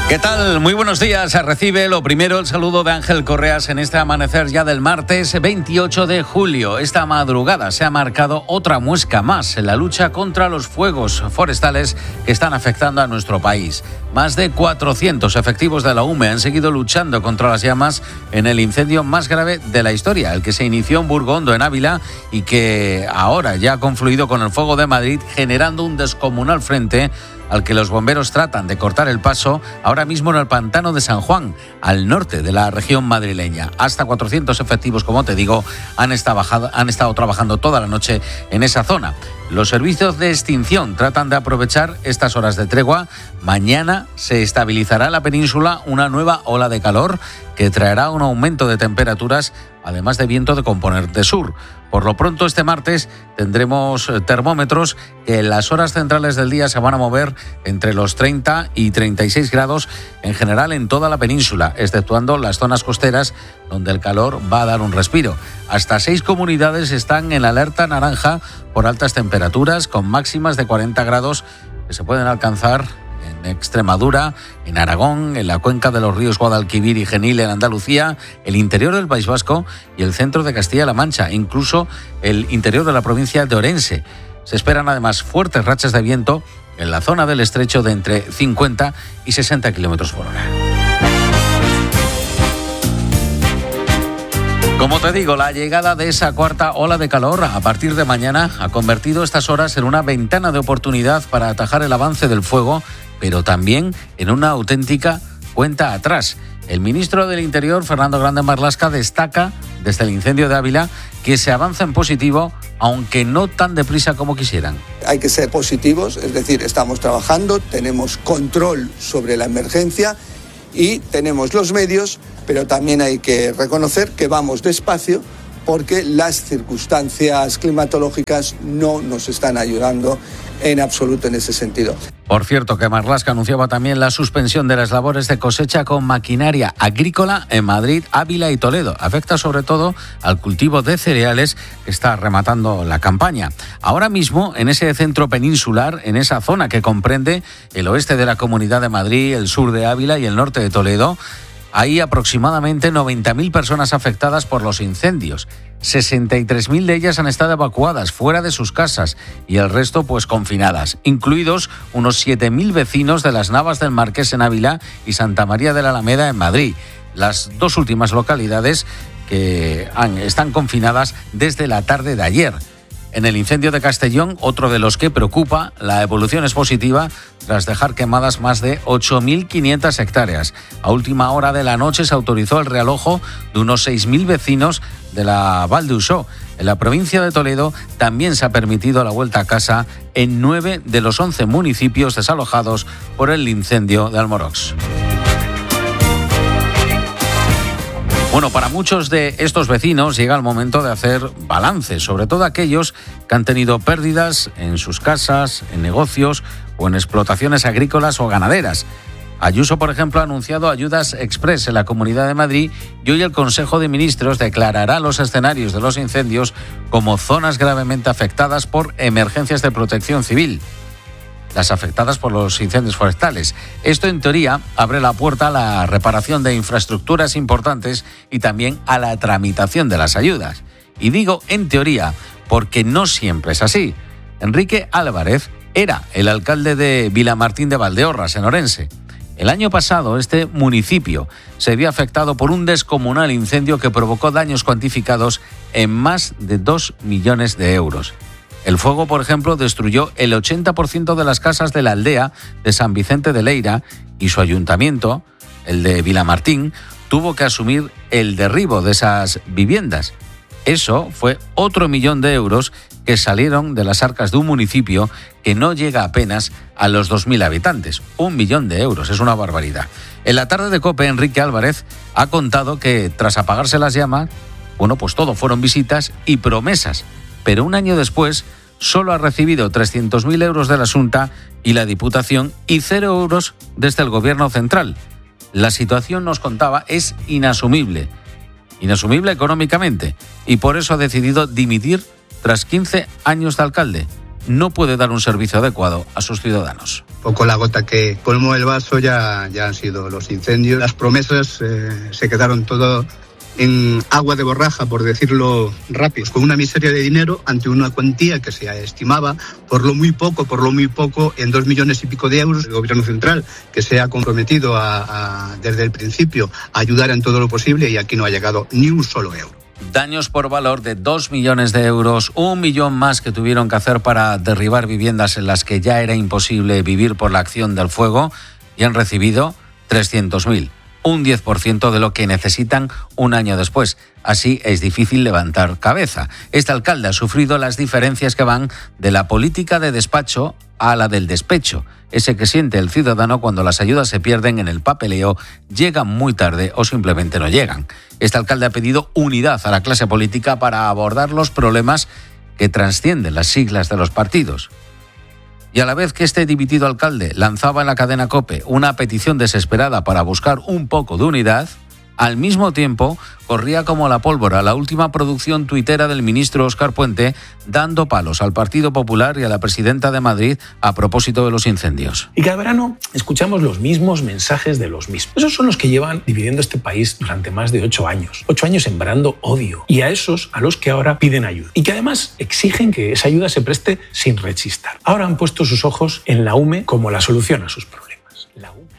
¿Qué tal? Muy buenos días. Recibe lo primero el saludo de Ángel Correas en este amanecer ya del martes 28 de julio. Esta madrugada se ha marcado otra muesca más en la lucha contra los fuegos forestales que están afectando a nuestro país. Más de 400 efectivos de la UME han seguido luchando contra las llamas en el incendio más grave de la historia, el que se inició en Burgondo, en Ávila, y que ahora ya ha confluido con el fuego de Madrid, generando un descomunal frente al que los bomberos tratan de cortar el paso ahora mismo en el pantano de San Juan, al norte de la región madrileña. Hasta 400 efectivos, como te digo, han estado trabajando toda la noche en esa zona. Los servicios de extinción tratan de aprovechar estas horas de tregua. Mañana se estabilizará en la península una nueva ola de calor que traerá un aumento de temperaturas, además de viento de componente sur. Por lo pronto, este martes tendremos termómetros que en las horas centrales del día se van a mover entre los 30 y 36 grados en general en toda la península, exceptuando las zonas costeras donde el calor va a dar un respiro. Hasta 6 comunidades están en alerta naranja por altas temperaturas, con máximas de 40 grados que se pueden alcanzar en Extremadura, en Aragón, en la cuenca de los ríos Guadalquivir y Genil en Andalucía, el interior del País Vasco y el centro de Castilla-La Mancha, incluso el interior de la provincia de Orense. Se esperan además fuertes rachas de viento en la zona del estrecho de entre 50 y 60 kilómetros por hora. Como te digo, la llegada de esa cuarta ola de calor a partir de mañana ha convertido estas horas en una ventana de oportunidad para atajar el avance del fuego, pero también en una auténtica cuenta atrás. El ministro del Interior, Fernando Grande Marlaska, destaca desde el incendio de Ávila que se avanza en positivo, aunque no tan deprisa como quisieran. Hay que ser positivos, es decir, estamos trabajando, tenemos control sobre la emergencia y tenemos los medios, pero también hay que reconocer que vamos despacio porque las circunstancias climatológicas no nos están ayudando en absoluto en ese sentido. Por cierto, que Marlaska anunciaba también la suspensión de las labores de cosecha con maquinaria agrícola en Madrid, Ávila y Toledo. Afecta sobre todo al cultivo de cereales que está rematando la campaña. Ahora mismo, en ese centro peninsular, en esa zona que comprende el oeste de la Comunidad de Madrid, el sur de Ávila y el norte de Toledo, hay aproximadamente 90.000 personas afectadas por los incendios. 63.000 de ellas han estado evacuadas fuera de sus casas y el resto pues confinadas, incluidos unos 7.000 vecinos de las Navas del Marqués en Ávila y Santa María de la Alameda en Madrid. Las dos últimas localidades que están confinadas desde la tarde de ayer. En el incendio de Castellón, otro de los que preocupa, la evolución es positiva tras dejar quemadas más de 8.500 hectáreas. A última hora de la noche se autorizó el realojo de unos 6.000 vecinos de la Val d'Uixó. En la provincia de Toledo también se ha permitido la vuelta a casa en 9 de los 11 municipios desalojados por el incendio de Almorox. Bueno, para muchos de estos vecinos llega el momento de hacer balance, sobre todo aquellos que han tenido pérdidas en sus casas, en negocios o en explotaciones agrícolas o ganaderas. Ayuso, por ejemplo, ha anunciado ayudas express en la Comunidad de Madrid y hoy el Consejo de Ministros declarará los escenarios de los incendios como zonas gravemente afectadas por emergencias de protección civil, las afectadas por los incendios forestales. Esto, en teoría, abre la puerta a la reparación de infraestructuras importantes y también a la tramitación de las ayudas. Y digo en teoría porque no siempre es así. Enrique Álvarez era el alcalde de Vilamartín de Valdeorras, en Orense. El año pasado, este municipio se vio afectado por un descomunal incendio que provocó daños cuantificados en más de 2 millones de euros. El fuego, por ejemplo, destruyó el 80% de las casas de la aldea de San Vicente de Leira y su ayuntamiento, el de Vilamartín, tuvo que asumir el derribo de esas viviendas. Eso fue otro 1 millón de euros que salieron de las arcas de un municipio que no llega apenas a los 2.000 habitantes. 1 millón de euros, es una barbaridad. En la tarde de COPE, Enrique Álvarez ha contado que tras apagarse las llamas, pues todo fueron visitas y promesas. Pero un año después solo ha recibido 300.000 euros de la Xunta y la Diputación y 0 euros desde el Gobierno central. La situación, nos contaba, es inasumible económicamente, y por eso ha decidido dimitir tras 15 años de alcalde. No puede dar un servicio adecuado a sus ciudadanos. poco la gota que colmó el vaso ya han sido los incendios. Las promesas se quedaron todo en agua de borraja, por decirlo rápido, con una miseria de dinero ante una cuantía que se estimaba por lo muy poco, en 2 millones y pico de euros. El gobierno central, que se ha comprometido desde el principio a ayudar en todo lo posible, y aquí no ha llegado ni un solo euro. Daños por valor de 2 millones de euros, 1 millón más que tuvieron que hacer para derribar viviendas en las que ya era imposible vivir por la acción del fuego, y han recibido 300.000, un 10% de lo que necesitan un año después. Así es difícil levantar cabeza. Este alcalde ha sufrido las diferencias que van de la política de despacho a la del despecho, ese que siente el ciudadano cuando las ayudas se pierden en el papeleo, llegan muy tarde o simplemente no llegan. Este alcalde ha pedido unidad a la clase política para abordar los problemas que trascienden las siglas de los partidos. Y a la vez que este dividido alcalde lanzaba en la cadena COPE una petición desesperada para buscar un poco de unidad, al mismo tiempo corría como la pólvora la última producción tuitera del ministro Óscar Puente, dando palos al Partido Popular y a la presidenta de Madrid a propósito de los incendios. Y cada verano escuchamos los mismos mensajes de los mismos. Esos son los que llevan dividiendo este país durante más de 8 años. 8 años sembrando odio. Y a esos a los que ahora piden ayuda. Y que además exigen que esa ayuda se preste sin rechistar. Ahora han puesto sus ojos en la UME como la solución a sus problemas. La UME.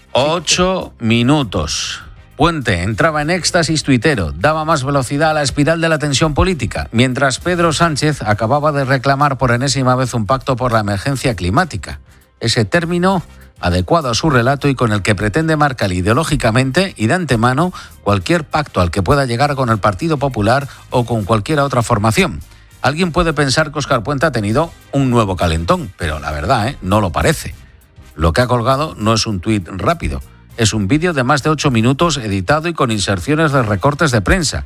8 minutos. Puente entraba en éxtasis tuitero, daba más velocidad a la espiral de la tensión política, mientras Pedro Sánchez acababa de reclamar por enésima vez un pacto por la emergencia climática. Ese término adecuado a su relato y con el que pretende marcar ideológicamente y de antemano cualquier pacto al que pueda llegar con el Partido Popular o con cualquier otra formación. Alguien puede pensar que Óscar Puente ha tenido un nuevo calentón, pero la verdad, no lo parece. Lo que ha colgado no es un tuit rápido. Es un vídeo de más de 8 minutos editado y con inserciones de recortes de prensa.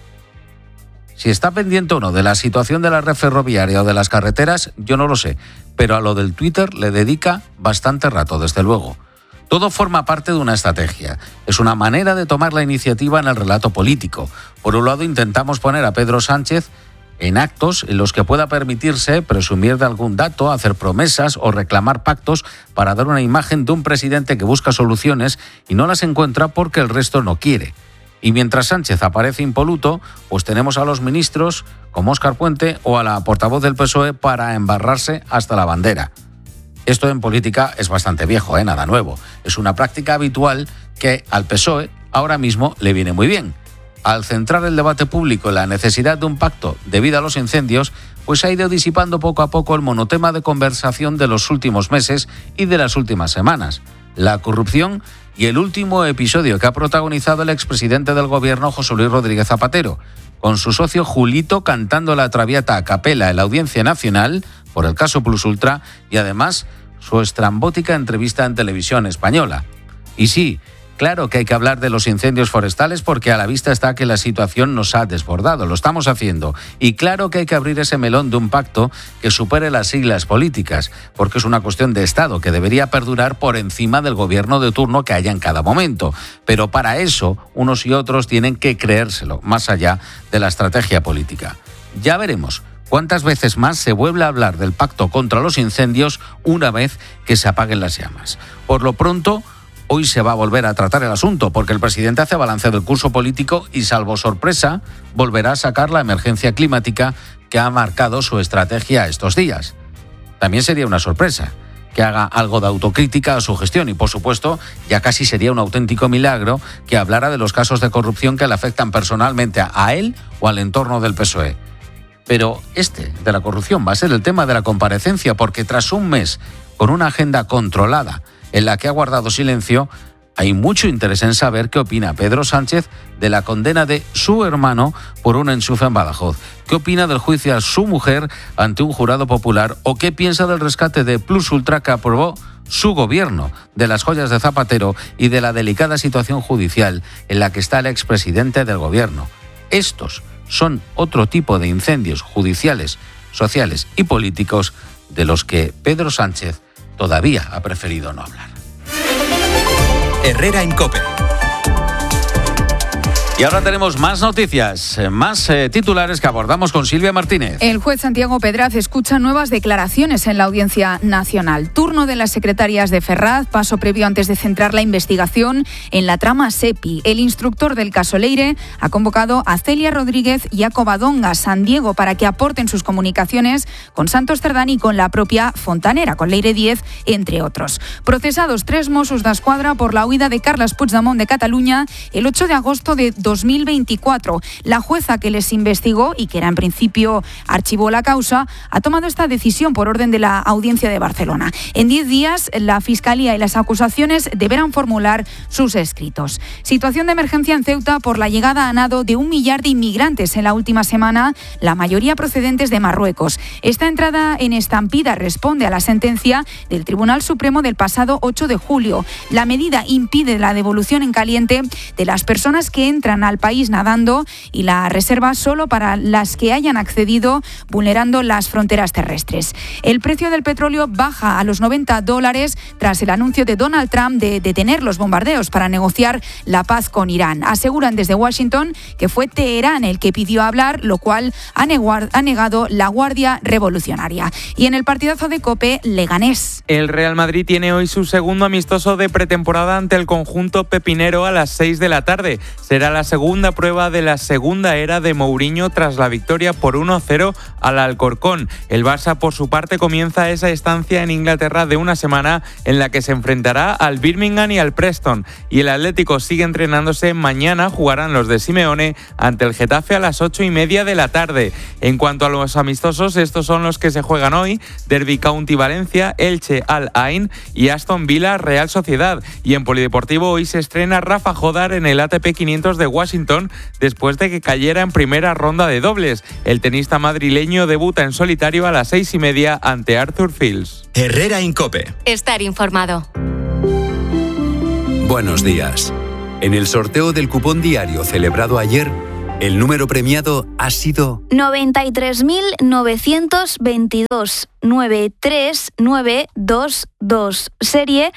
Si está pendiente o no de la situación de la red ferroviaria o de las carreteras, yo no lo sé, pero a lo del Twitter le dedica bastante rato, desde luego. Todo forma parte de una estrategia. Es una manera de tomar la iniciativa en el relato político. Por un lado, intentamos poner a Pedro Sánchez en actos en los que pueda permitirse presumir de algún dato, hacer promesas o reclamar pactos para dar una imagen de un presidente que busca soluciones y no las encuentra porque el resto no quiere. Y mientras Sánchez aparece impoluto, pues tenemos a los ministros como Óscar Puente o a la portavoz del PSOE para embarrarse hasta la bandera. Esto en política es bastante viejo, nada nuevo. Es una práctica habitual que al PSOE ahora mismo le viene muy bien. Al centrar el debate público en la necesidad de un pacto debido a los incendios, pues ha ido disipando poco a poco el monotema de conversación de los últimos meses y de las últimas semanas: la corrupción y el último episodio que ha protagonizado el expresidente del gobierno, José Luis Rodríguez Zapatero, con su socio Julito cantando la Traviata a capela en la Audiencia Nacional por el caso Plus Ultra y además su estrambótica entrevista en Televisión Española. Y sí, claro que hay que hablar de los incendios forestales porque a la vista está que la situación nos ha desbordado, lo estamos haciendo. Y claro que hay que abrir ese melón de un pacto que supere las siglas políticas, porque es una cuestión de Estado que debería perdurar por encima del gobierno de turno que haya en cada momento. Pero para eso, unos y otros tienen que creérselo, más allá de la estrategia política. Ya veremos cuántas veces más se vuelve a hablar del pacto contra los incendios una vez que se apaguen las llamas. Por lo pronto, hoy se va a volver a tratar el asunto porque el presidente hace balance del curso político y, salvo sorpresa, volverá a sacar la emergencia climática que ha marcado su estrategia estos días. También sería una sorpresa que haga algo de autocrítica a su gestión y, por supuesto, ya casi sería un auténtico milagro que hablara de los casos de corrupción que le afectan personalmente a él o al entorno del PSOE. Pero este de la corrupción va a ser el tema de la comparecencia porque tras un mes con una agenda controlada en la que ha guardado silencio, hay mucho interés en saber qué opina Pedro Sánchez de la condena de su hermano por un enchufe en Badajoz, qué opina del juicio a su mujer ante un jurado popular o qué piensa del rescate de Plus Ultra que aprobó su gobierno, de las joyas de Zapatero y de la delicada situación judicial en la que está el expresidente del gobierno. Estos son otro tipo de incendios judiciales, sociales y políticos de los que Pedro Sánchez todavía ha preferido no hablar. Herrera en COPE. Y ahora tenemos más noticias, más titulares que abordamos con Silvia Martínez. El juez Santiago Pedraz escucha nuevas declaraciones en la Audiencia Nacional. Turno de las secretarias de Ferraz, paso previo antes de centrar la investigación en la trama SEPI. El instructor del caso Leire ha convocado a Celia Rodríguez y a Covadonga San Diego para que aporten sus comunicaciones con Santos Cerdán y con la propia Fontanera, con Leire 10, entre otros. Procesados 3 Mossos d'Esquadra por la huida de Carles Puigdemont de Cataluña el 8 de agosto de 2024. La jueza que les investigó y que era en principio archivó la causa ha tomado esta decisión por orden de la Audiencia de Barcelona. En 10 días la Fiscalía y las acusaciones deberán formular sus escritos. Situación de emergencia en Ceuta por la llegada a nado de 1 millar de inmigrantes en la última semana, la mayoría procedentes de Marruecos. Esta entrada en estampida responde a la sentencia del Tribunal Supremo del pasado 8 de julio. La medida impide la devolución en caliente de las personas que entran al país nadando y la reserva solo para las que hayan accedido vulnerando las fronteras terrestres. El precio del petróleo baja a los $90 tras el anuncio de Donald Trump de detener los bombardeos para negociar la paz con Irán. Aseguran desde Washington que fue Teherán el que pidió hablar, lo cual ha negado la Guardia Revolucionaria. Y en el partidazo de COPE, Leganés. El Real Madrid tiene hoy su segundo amistoso de pretemporada ante el conjunto pepinero a las 6 de la tarde. Será la segunda prueba de la segunda era de Mourinho tras la victoria por 1-0 al Alcorcón. El Barça, por su parte, comienza esa estancia en Inglaterra de una semana en la que se enfrentará al Birmingham y al Preston. Y el Atlético sigue entrenándose. Mañana jugarán los de Simeone ante el Getafe a las 8:30 de la tarde. En cuanto a los amistosos, estos son los que se juegan hoy: Derby County Valencia, Elche Al Ain y Aston Villa Real Sociedad. Y en polideportivo hoy se estrena Rafa Jodar en el ATP 500 de Washington después de que cayera en primera ronda de dobles. El tenista madrileño debuta en solitario a las 6:30 ante Arthur Fields. Herrera en COPE. Estar informado. Buenos días. En el sorteo del cupón diario celebrado ayer, el número premiado ha sido 93.922 93922, serie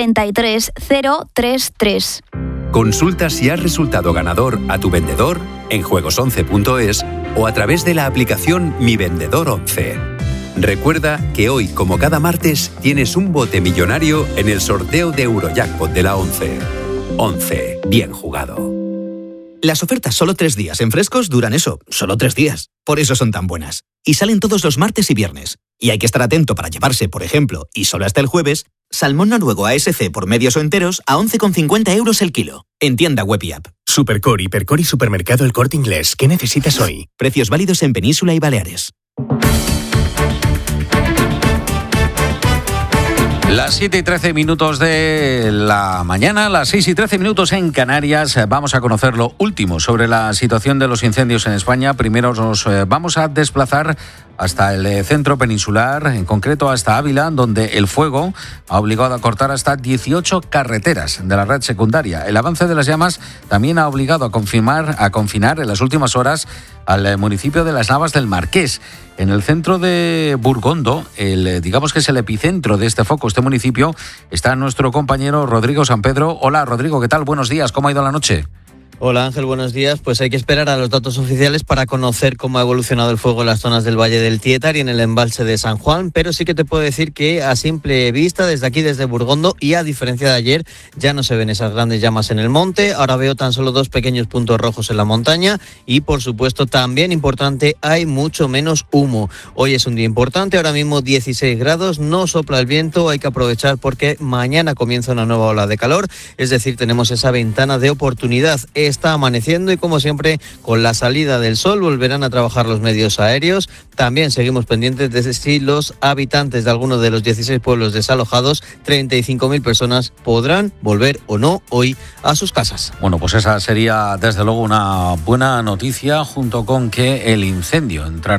33033. Consulta si has resultado ganador a tu vendedor en juegos11.es o a través de la aplicación Mi Vendedor 11. Recuerda que hoy, como cada martes, tienes un bote millonario en el sorteo de Eurojackpot de la 11. 11. Bien jugado. Las ofertas solo 3 días en Frescos duran solo 3 días. Por eso son tan buenas. Y salen todos los martes y viernes. Y hay que estar atento para llevarse, por ejemplo, y solo hasta el jueves, salmón noruego ASC por medios o enteros a 11,50 € el kilo. En tienda web y app. Supercor, Hipercor y Supermercado El Corte Inglés. ¿Qué necesitas hoy? Precios válidos en Península y Baleares. Las 7:13 de la mañana, las 6:13 en Canarias. Vamos a conocer lo último sobre la situación de los incendios en España. Primero nos vamos a desplazar hasta el centro peninsular, en concreto hasta Ávila, donde el fuego ha obligado a cortar hasta 18 carreteras de la red secundaria. El avance de las llamas también ha obligado a confinar en las últimas horas al municipio de Las Navas del Marqués. En el centro de Burgondo, digamos que es el epicentro de este foco, este municipio, está nuestro compañero Rodrigo San Pedro. Hola Rodrigo, ¿qué tal? Buenos días, ¿cómo ha ido la noche? Hola Ángel, buenos días. Pues hay que esperar a los datos oficiales para conocer cómo ha evolucionado el fuego en las zonas del Valle del Tietar y en el embalse de San Juan, pero sí que te puedo decir que a simple vista, desde aquí, desde Burgondo, y a diferencia de ayer, ya no se ven esas grandes llamas en el monte. Ahora veo tan solo 2 pequeños puntos rojos en la montaña y, por supuesto, también importante, hay mucho menos humo. Hoy es un día importante, ahora mismo 16 grados, no sopla el viento, hay que aprovechar porque mañana comienza una nueva ola de calor, es decir, tenemos esa ventana de oportunidad. Está amaneciendo y, como siempre, con la salida del sol volverán a trabajar los medios aéreos. También seguimos pendientes de si los habitantes de algunos de los 16 pueblos desalojados, 35.000 personas, podrán volver o no hoy a sus casas. Bueno, pues esa sería desde luego una buena noticia, junto con que el incendio entrará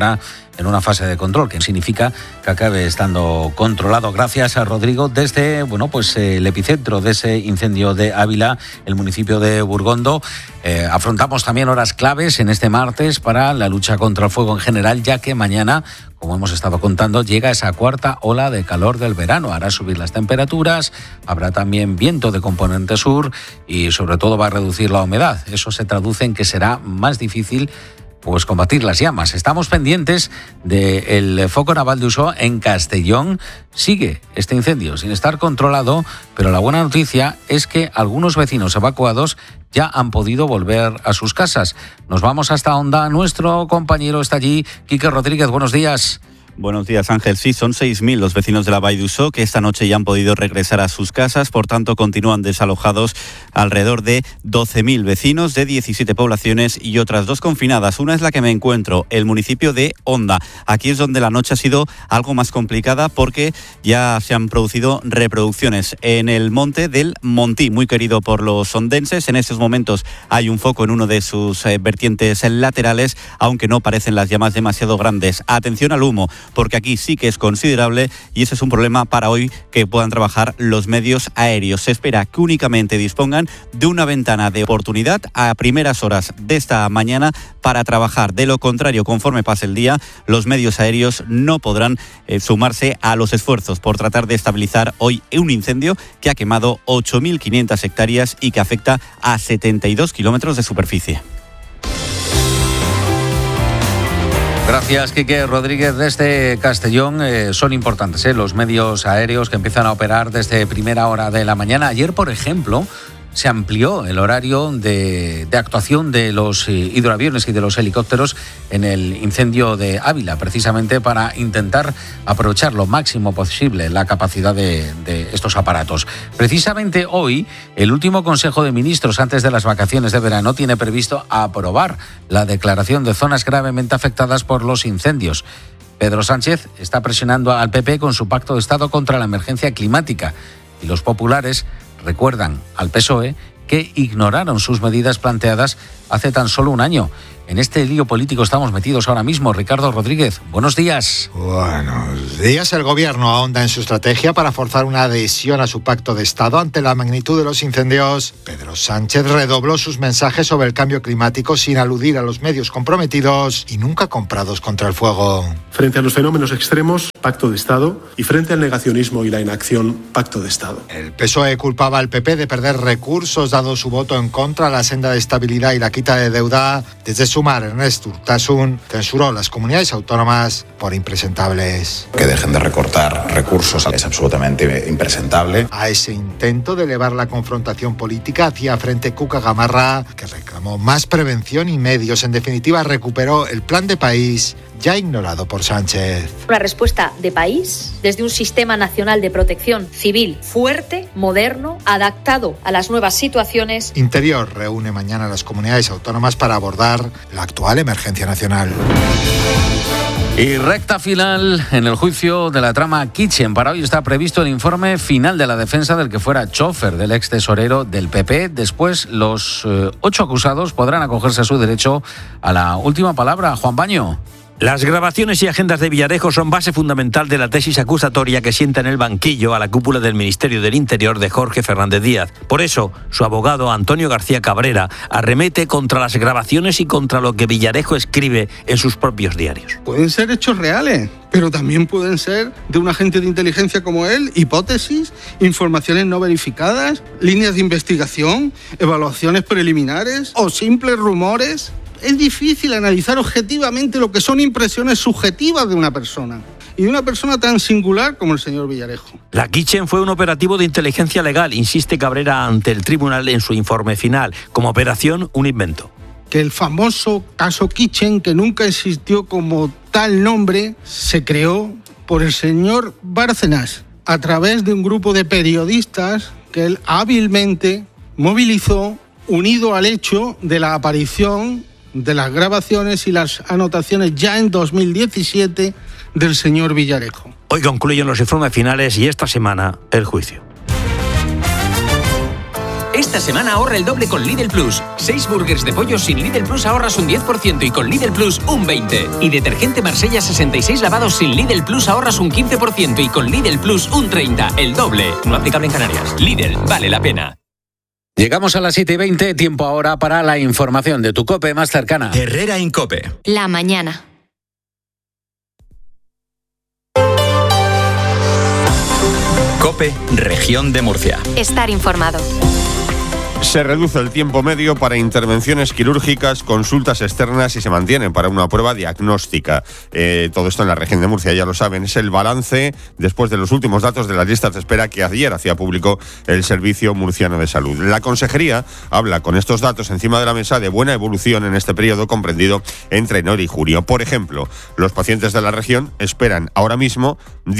en una fase de control, que significa que acabe estando controlado. Gracias a Rodrigo desde el epicentro de ese incendio de Ávila, el municipio de Burgondo. Afrontamos también horas claves en este martes para la lucha contra el fuego en general, ya que mañana, como hemos estado contando, llega esa cuarta ola de calor del verano. Hará subir las temperaturas, habrá también viento de componente sur y sobre todo va a reducir la humedad. Eso se traduce en que será más difícil combatir las llamas. Estamos pendientes del foco naval de Uso en Castellón. Sigue este incendio sin estar controlado, pero la buena noticia es que algunos vecinos evacuados ya han podido volver a sus casas. Nos vamos hasta Onda. Nuestro compañero está allí, Quique Rodríguez. Buenos días. Buenos días, Ángel. Sí, son 6.000 los vecinos de la Vall d'Uso que esta noche ya han podido regresar a sus casas. Por tanto, continúan desalojados alrededor de 12.000 vecinos de 17 poblaciones y otras 2 confinadas. Una es la que me encuentro, el municipio de Onda. Aquí es donde la noche ha sido algo más complicada porque ya se han producido reproducciones en el monte del Montí, muy querido por los ondenses. En estos momentos hay un foco en uno de sus vertientes laterales, aunque no parecen las llamas demasiado grandes. Atención al humo, porque aquí sí que es considerable y ese es un problema para hoy que puedan trabajar los medios aéreos. Se espera que únicamente dispongan de una ventana de oportunidad a primeras horas de esta mañana para trabajar. De lo contrario, conforme pase el día, los medios aéreos no podrán sumarse a los esfuerzos por tratar de estabilizar hoy un incendio que ha quemado 8.500 hectáreas y que afecta a 72 kilómetros de superficie. Gracias, Quique Rodríguez. Desde Castellón son importantes los medios aéreos que empiezan a operar desde primera hora de la mañana. Ayer, por ejemplo, se amplió el horario de actuación de los hidroaviones y de los helicópteros en el incendio de Ávila, precisamente para intentar aprovechar lo máximo posible la capacidad de estos aparatos. Precisamente hoy, el último Consejo de Ministros antes de las vacaciones de verano tiene previsto aprobar la declaración de zonas gravemente afectadas por los incendios. Pedro Sánchez está presionando al PP con su pacto de Estado contra la emergencia climática y los populares recuerdan al PSOE que ignoraron sus medidas planteadas hace tan solo un año. En este lío político estamos metidos ahora mismo. Ricardo Rodríguez, buenos días. Buenos días. El Gobierno ahonda en su estrategia para forzar una adhesión a su pacto de Estado ante la magnitud de los incendios. Pedro Sánchez redobló sus mensajes sobre el cambio climático sin aludir a los medios comprometidos y nunca comprados contra el fuego. Frente a los fenómenos extremos, pacto de Estado, y frente al negacionismo y la inacción, pacto de Estado. El PSOE culpaba al PP de perder recursos dado su voto en contra a la senda de estabilidad y la quita de deuda. Desde Sumar, Ernest Urtasun censuró a las comunidades autónomas por impresentables. Que dejen de recortar recursos es absolutamente impresentable. A ese intento de elevar la confrontación política hacía frente Cuca Gamarra, que reclamó más prevención y medios. En definitiva, recuperó el plan de país ya ignorado por Sánchez. Una respuesta de país desde un sistema nacional de protección civil fuerte, moderno, adaptado a las nuevas situaciones. Interior reúne mañana a las comunidades autónomas para abordar la actual emergencia nacional. Y recta final en el juicio de la trama Kitchen. Para hoy está previsto el informe final de la defensa del que fuera chofer del ex tesorero del PP. Después, los 8 acusados podrán acogerse a su derecho a la última palabra. Juan Baño. Las grabaciones y agendas de Villarejo son base fundamental de la tesis acusatoria que sienta en el banquillo a la cúpula del Ministerio del Interior de Jorge Fernández Díaz. Por eso, su abogado Antonio García Cabrera arremete contra las grabaciones y contra lo que Villarejo escribe en sus propios diarios. Pueden ser hechos reales, pero también pueden ser de un agente de inteligencia como él, hipótesis, informaciones no verificadas, líneas de investigación, evaluaciones preliminares o simples rumores. Es difícil analizar objetivamente lo que son impresiones subjetivas de una persona. Y de una persona tan singular como el señor Villarejo. La Kitchen fue un operativo de inteligencia legal, insiste Cabrera ante el tribunal en su informe final. Como operación, un invento. Que el famoso caso Kitchen, que nunca existió como tal nombre, se creó por el señor Bárcenas a través de un grupo de periodistas que él hábilmente movilizó, unido al hecho de la aparición de las grabaciones y las anotaciones ya en 2017 del señor Villarejo. Hoy concluyen los informes finales y esta semana el juicio. Esta semana ahorra el doble con Lidl Plus. 6 burgers de pollo sin Lidl Plus ahorras un 10% y con Lidl Plus un 20%. Y detergente Marsella 66 lavados sin Lidl Plus ahorras un 15% y con Lidl Plus un 30%. El doble. No aplicable en Canarias. Lidl, vale la pena. Llegamos a las 7:20, tiempo ahora para la información de tu COPE más cercana. Herrera Incope. La mañana. COPE, Región de Murcia. Estar informado. Se reduce el tiempo medio para intervenciones quirúrgicas, consultas externas y se mantiene para una prueba diagnóstica. Todo esto en la región de Murcia, ya lo saben. Es el balance después de los últimos datos de las listas de espera que ayer hacía público el Servicio Murciano de Salud. La Consejería habla con estos datos encima de la mesa de buena evolución en este periodo comprendido entre enero y junio. Por ejemplo, los pacientes de la región esperan ahora mismo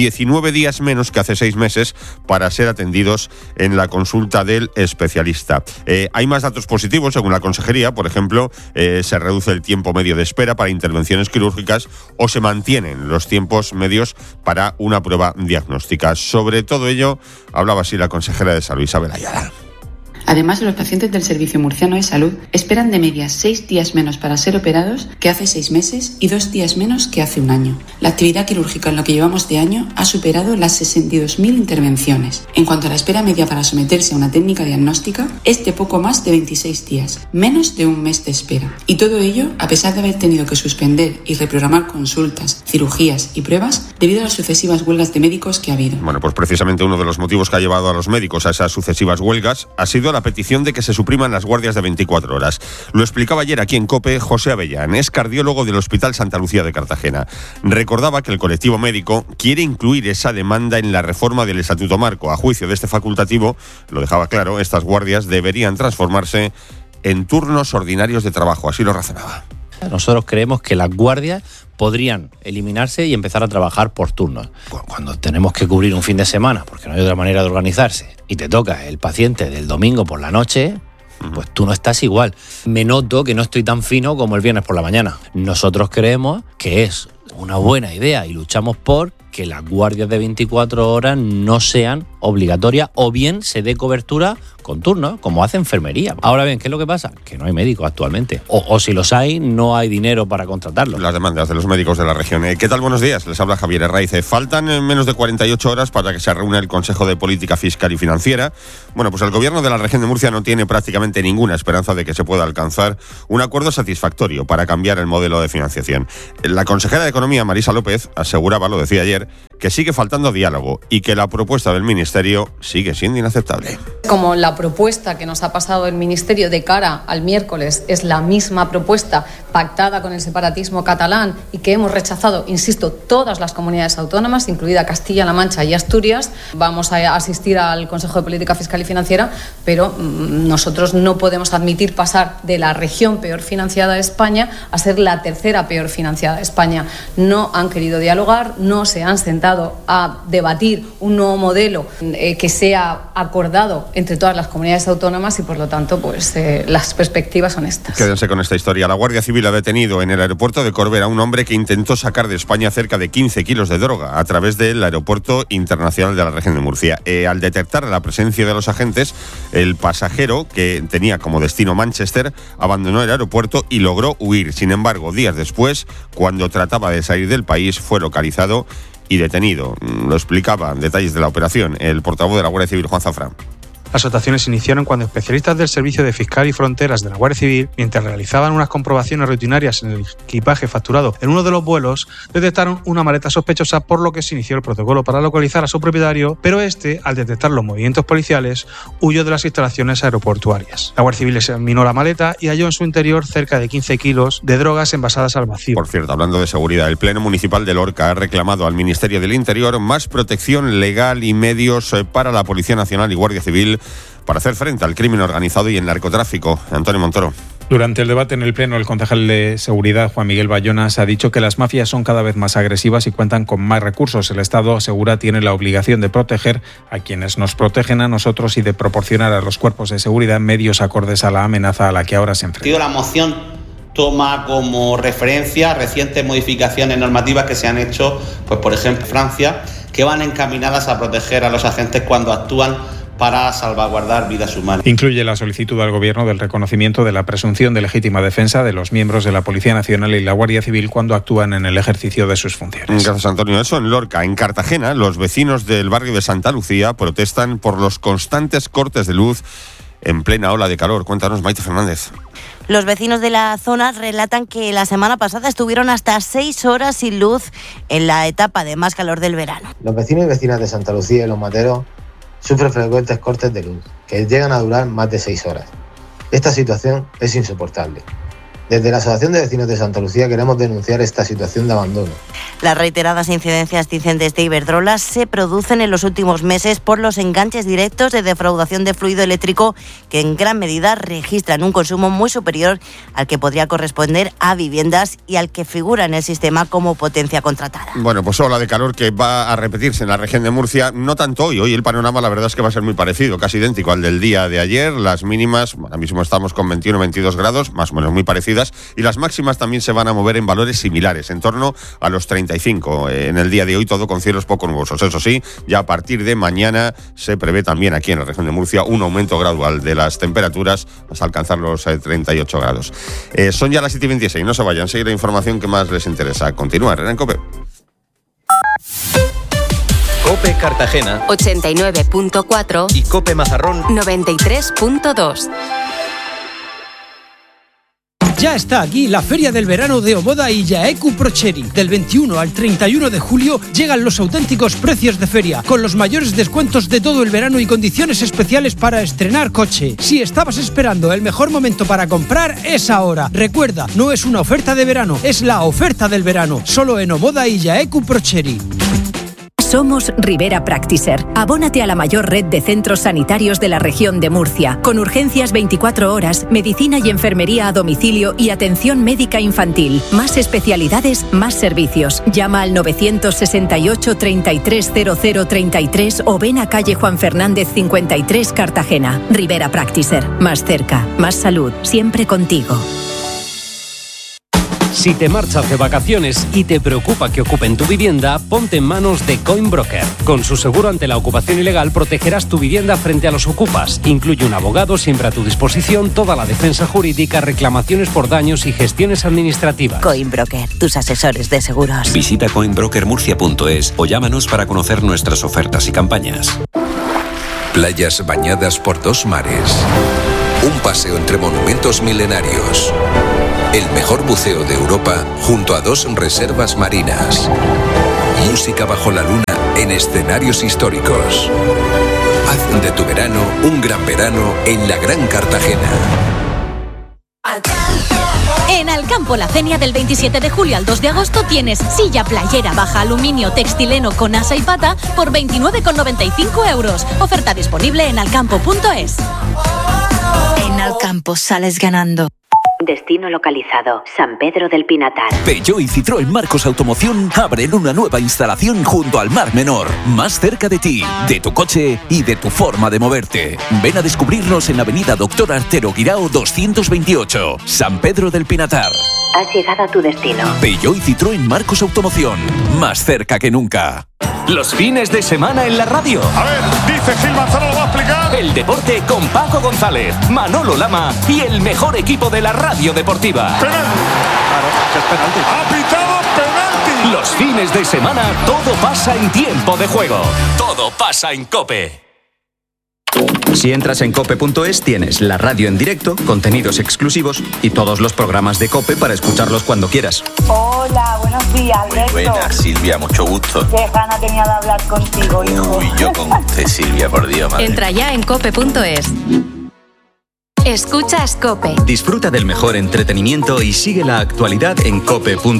19 días menos que hace 6 meses para ser atendidos en la consulta del especialista. Hay más datos positivos según la Consejería. Por ejemplo, se reduce el tiempo medio de espera para intervenciones quirúrgicas o se mantienen los tiempos medios para una prueba diagnóstica. Sobre todo ello hablaba así la consejera de Salud, Isabel Ayala. Además, los pacientes del Servicio Murciano de Salud esperan de media 6 días menos para ser operados que hace 6 meses y 2 días menos que hace un año. La actividad quirúrgica en lo que llevamos de año ha superado las 62.000 intervenciones. En cuanto a la espera media para someterse a una técnica diagnóstica, es de poco más de 26 días, menos de un mes de espera. Y todo ello a pesar de haber tenido que suspender y reprogramar consultas, cirugías y pruebas debido a las sucesivas huelgas de médicos que ha habido. Bueno, pues precisamente uno de los motivos que ha llevado a los médicos a esas sucesivas huelgas ha sido la petición de que se supriman las guardias de 24 horas. Lo explicaba ayer aquí en COPE José Avellán, es cardiólogo del Hospital Santa Lucía de Cartagena. Recordaba que el colectivo médico quiere incluir esa demanda en la reforma del Estatuto Marco. A juicio de este facultativo, lo dejaba claro, estas guardias deberían transformarse en turnos ordinarios de trabajo, así lo razonaba. Nosotros creemos que las guardias podrían eliminarse y empezar a trabajar por turnos. Cuando tenemos que cubrir un fin de semana, porque no hay otra manera de organizarse, y te toca el paciente del domingo por la noche, pues tú no estás igual. Me noto que no estoy tan fino como el viernes por la mañana. Nosotros creemos que es una buena idea y luchamos por que las guardias de 24 horas no sean obligatorias o bien se dé cobertura con turnos, como hace enfermería. Ahora bien, ¿qué es lo que pasa? Que no hay médicos actualmente. O si los hay, no hay dinero para contratarlos. Las demandas de los médicos de la región. ¿Qué tal? Buenos días. Les habla Javier Herraiz. Faltan menos de 48 horas para que se reúna el Consejo de Política Fiscal y Financiera. Bueno, pues el gobierno de la región de Murcia no tiene prácticamente ninguna esperanza de que se pueda alcanzar un acuerdo satisfactorio para cambiar el modelo de financiación. La consejera de Economía, Marisa López, aseguraba, lo decía ayer, que sigue faltando diálogo y que la propuesta del Ministerio sigue siendo inaceptable. Como la propuesta que nos ha pasado el Ministerio de cara al miércoles es la misma propuesta pactada con el separatismo catalán y que hemos rechazado, insisto, todas las comunidades autónomas, incluida Castilla-La Mancha y Asturias, vamos a asistir al Consejo de Política Fiscal y Financiera, pero nosotros no podemos admitir pasar de la región peor financiada de España a ser la tercera peor financiada de España. No han querido dialogar, no se han sentado a debatir un nuevo modelo que sea acordado entre todas las comunidades autónomas y por lo tanto pues las perspectivas son estas. Quédense con esta historia. La Guardia Civil ha detenido en el aeropuerto de Corbera a un hombre que intentó sacar de España cerca de 15 kilos de droga a través del aeropuerto internacional de la región de Murcia. Al detectar la presencia de los agentes, el pasajero, que tenía como destino Manchester, abandonó el aeropuerto y logró huir. Sin embargo, días después, cuando trataba de salir del país, fue localizado y detenido. Lo explicaba en detalles de la operación el portavoz de la Guardia Civil, Juan Zafrán. Las actuaciones se iniciaron cuando especialistas del Servicio de Fiscal y Fronteras de la Guardia Civil, mientras realizaban unas comprobaciones rutinarias en el equipaje facturado en uno de los vuelos, detectaron una maleta sospechosa, por lo que se inició el protocolo para localizar a su propietario, pero este, al detectar los movimientos policiales, huyó de las instalaciones aeroportuarias. La Guardia Civil examinó la maleta y halló en su interior cerca de 15 kilos de drogas envasadas al vacío. Por cierto, hablando de seguridad, el Pleno Municipal de Lorca ha reclamado al Ministerio del Interior más protección legal y medios para la Policía Nacional y Guardia Civil para hacer frente al crimen organizado y el narcotráfico. Antonio Montoro. Durante el debate en el Pleno, el concejal de Seguridad, Juan Miguel Bayonas, ha dicho que las mafias son cada vez más agresivas y cuentan con más recursos. El Estado, asegura, tiene la obligación de proteger a quienes nos protegen a nosotros y de proporcionar a los cuerpos de seguridad medios acordes a la amenaza a la que ahora se enfrentan. La moción toma como referencia recientes modificaciones normativas que se han hecho, pues por ejemplo, en Francia, que van encaminadas a proteger a los agentes cuando actúan para salvaguardar vidas humanas. Incluye la solicitud al Gobierno del reconocimiento de la presunción de legítima defensa de los miembros de la Policía Nacional y la Guardia Civil cuando actúan en el ejercicio de sus funciones. Gracias, Antonio. Eso en Lorca. En Cartagena, los vecinos del barrio de Santa Lucía protestan por los constantes cortes de luz en plena ola de calor. Cuéntanos, Maite Fernández. Los vecinos de la zona relatan que la semana pasada estuvieron hasta 6 horas sin luz en la etapa de más calor del verano. Los vecinos y vecinas de Santa Lucía y Los Materos sufren frecuentes cortes de luz, que llegan a durar más de 6 horas. Esta situación es insoportable. Desde la Asociación de Vecinos de Santa Lucía queremos denunciar esta situación de abandono. Las reiteradas incidencias, dicen desde Iberdrola, se producen en los últimos meses por los enganches directos de defraudación de fluido eléctrico que en gran medida registran un consumo muy superior al que podría corresponder a viviendas y al que figura en el sistema como potencia contratada. Bueno, pues ola de calor que va a repetirse en la región de Murcia, no tanto hoy. Hoy el panorama la verdad es que va a ser muy parecido, casi idéntico al del día de ayer. Las mínimas, ahora mismo estamos con 21-22 grados, más o menos muy parecidas. Y las máximas también se van a mover en valores similares, en torno a los 35. En el día de hoy todo con cielos poco nubosos. Eso sí, ya a partir de mañana se prevé también aquí en la región de Murcia un aumento gradual de las temperaturas hasta alcanzar los 38 grados. Son ya las 7:26, no se vayan, seguir la información que más les interesa. Continuar en COPE. COPE Cartagena 89.4 y COPE Mazarrón 93.2. Ya está aquí la Feria del Verano de Omoda y Jaecu Procheri. Del 21 al 31 de julio llegan los auténticos precios de feria, con los mayores descuentos de todo el verano y condiciones especiales para estrenar coche. Si estabas esperando el mejor momento para comprar, es ahora. Recuerda, no es una oferta de verano, es la oferta del verano. Solo en Omoda y Jaecu Procheri. Somos Rivera Practiser. Abónate a la mayor red de centros sanitarios de la región de Murcia, con urgencias 24 horas, medicina y enfermería a domicilio y atención médica infantil. Más especialidades, más servicios. Llama al 968 330033 o ven a calle Juan Fernández 53, Cartagena. Rivera Practiser. Más cerca, más salud, siempre contigo. Si te marchas de vacaciones y te preocupa que ocupen tu vivienda, ponte en manos de Coinbroker. Con su seguro ante la ocupación ilegal protegerás tu vivienda frente a los ocupas. Incluye un abogado siempre a tu disposición, toda la defensa jurídica, reclamaciones por daños y gestiones administrativas. Coinbroker, tus asesores de seguros. Visita coinbrokermurcia.es o llámanos para conocer nuestras ofertas y campañas. Playas bañadas por 2 mares. Un paseo entre monumentos milenarios. El mejor buceo de Europa junto a 2 reservas marinas. Música bajo la luna en escenarios históricos. Haz de tu verano un gran verano en la Gran Cartagena. En Alcampo La Cenia del 27 de julio al 2 de agosto tienes silla playera baja aluminio textileno con asa y pata por 29,95 euros. Oferta disponible en alcampo.es. En Alcampo sales ganando. Destino localizado, San Pedro del Pinatar. Peugeot y Citroën Marcos Automoción abren una nueva instalación junto al Mar Menor, más cerca de ti, de tu coche y de tu forma de moverte. Ven a descubrirnos en Avenida Doctor Artero Guirao 228, San Pedro del Pinatar. Has llegado a tu destino. Peugeot y Citroën Marcos Automoción, más cerca que nunca. Los fines de semana en la radio. A ver, dice Gil Manzano, lo va a explicar. El deporte con Paco González, Manolo Lama y el mejor equipo de la radio deportiva. Penalti. Claro, es penalti. Ha pitado penalti. Los fines de semana todo pasa en tiempo de juego. Todo pasa en COPE. Si entras en cope.es tienes la radio en directo, contenidos exclusivos y todos los programas de COPE para escucharlos cuando quieras. Hola, buenos días, Alberto. Muy buenas, Silvia, mucho gusto. Qué gana tenía de hablar contigo, hijo. Uy, yo con usted, Silvia, por Dios, madre. Entra ya en cope.es. Escuchas COPE. Disfruta del mejor entretenimiento y sigue la actualidad en cope.es.